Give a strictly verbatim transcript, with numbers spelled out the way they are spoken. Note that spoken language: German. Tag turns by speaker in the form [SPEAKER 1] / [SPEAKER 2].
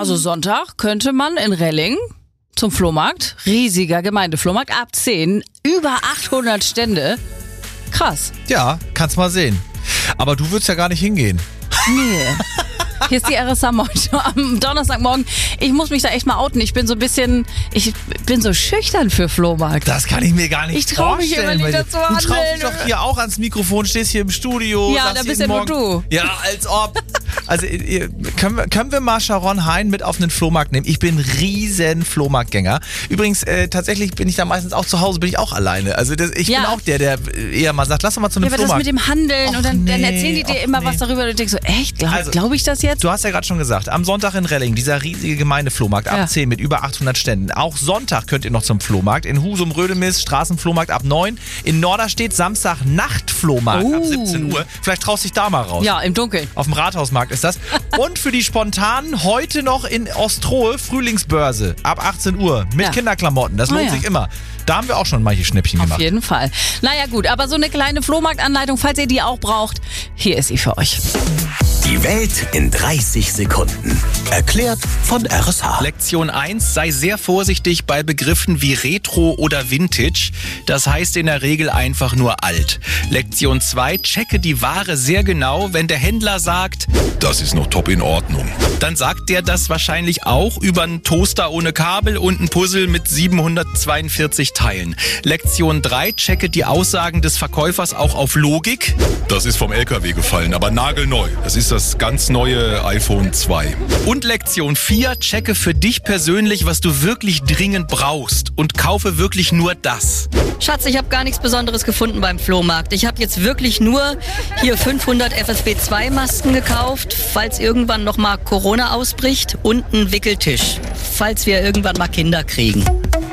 [SPEAKER 1] Also Sonntag könnte man in Relling zum Flohmarkt, riesiger Gemeindeflohmarkt, ab zehn, über achthundert Stände. Krass.
[SPEAKER 2] Ja, kannst mal sehen. Aber du würdest ja gar nicht hingehen.
[SPEAKER 1] Nee. Hier ist die R S A Moin am Donnerstagmorgen. Ich muss mich da echt mal outen. Ich bin so ein bisschen, ich bin so schüchtern für Flohmarkt.
[SPEAKER 2] Das kann ich mir gar nicht
[SPEAKER 1] ich trau mich
[SPEAKER 2] vorstellen.
[SPEAKER 1] immer nicht dazu
[SPEAKER 2] Du traust dich
[SPEAKER 1] handeln.
[SPEAKER 2] doch hier auch ans Mikrofon, stehst hier im Studio.
[SPEAKER 1] Ja,
[SPEAKER 2] sagst
[SPEAKER 1] da bist
[SPEAKER 2] jeden
[SPEAKER 1] ja nur
[SPEAKER 2] Morgen,
[SPEAKER 1] du.
[SPEAKER 2] Ja, als ob. Also ihr- können wir, können wir mal Sharon Hein mit auf den Flohmarkt nehmen? Ich bin riesen Flohmarktgänger. Übrigens, äh, tatsächlich bin ich da meistens auch zu Hause, bin ich auch alleine. Also das, ich
[SPEAKER 1] Ja.
[SPEAKER 2] bin auch der, der eher mal sagt, lass doch mal zu einem
[SPEAKER 1] Ja, aber das
[SPEAKER 2] Flohmarkt.
[SPEAKER 1] mit dem Handeln
[SPEAKER 2] Och
[SPEAKER 1] und dann, dann
[SPEAKER 2] nee,
[SPEAKER 1] erzählen die dir
[SPEAKER 2] och
[SPEAKER 1] immer
[SPEAKER 2] nee.
[SPEAKER 1] was darüber und du denkst so, echt, glaube
[SPEAKER 2] Also,
[SPEAKER 1] glaub ich das jetzt?
[SPEAKER 2] Du hast ja gerade schon gesagt, am Sonntag in Relling, dieser riesige Gemeindeflohmarkt ab
[SPEAKER 1] Ja.
[SPEAKER 2] zehn mit über achthundert Ständen. Auch Sonntag könnt ihr noch zum Flohmarkt. In Husum, Rödemis, Straßenflohmarkt ab neun. In Norderstedt Samstag Nachtflohmarkt ab
[SPEAKER 1] Oh.
[SPEAKER 2] siebzehn Uhr. Vielleicht traust dich da mal raus.
[SPEAKER 1] Ja, im Dunkeln.
[SPEAKER 2] Auf dem Rathausmarkt ist das. Und für die Spontanen heute noch in Ostrohe Frühlingsbörse ab achtzehn Uhr mit
[SPEAKER 1] Ja.
[SPEAKER 2] Kinderklamotten. Das
[SPEAKER 1] Oh
[SPEAKER 2] lohnt
[SPEAKER 1] ja.
[SPEAKER 2] sich immer. Da haben wir auch schon manche Schnäppchen
[SPEAKER 1] Auf
[SPEAKER 2] gemacht.
[SPEAKER 1] jeden Fall. Naja gut, aber so eine kleine Flohmarktanleitung, falls ihr die auch braucht, hier ist sie für euch.
[SPEAKER 3] Die Welt in dreißig Sekunden. Erklärt von R S H.
[SPEAKER 4] Lektion eins, sei sehr vorsichtig bei Begriffen wie Retro oder Vintage. Das heißt in der Regel einfach nur alt. Lektion zwei, checke die Ware sehr genau. Wenn der Händler sagt,
[SPEAKER 5] Das ist noch top in Ordnung.
[SPEAKER 4] dann sagt der das wahrscheinlich auch über einen Toaster ohne Kabel und ein Puzzle mit siebenhundertzweiundvierzig Teilen. Lektion drei, checke die Aussagen des Verkäufers auch auf Logik.
[SPEAKER 5] Das ist vom L K W gefallen, aber nagelneu. Das ist das ganz neue iPhone zwei.
[SPEAKER 4] Und Lektion vier, checke für dich persönlich, was du wirklich dringend brauchst und kaufe wirklich nur das.
[SPEAKER 6] Schatz, ich habe gar nichts Besonderes gefunden beim Flohmarkt. Ich habe jetzt wirklich nur hier fünfhundert F S P zwei Masken gekauft, falls irgendwann noch mal Corona ausbricht, und einen Wickeltisch, falls wir irgendwann mal Kinder kriegen.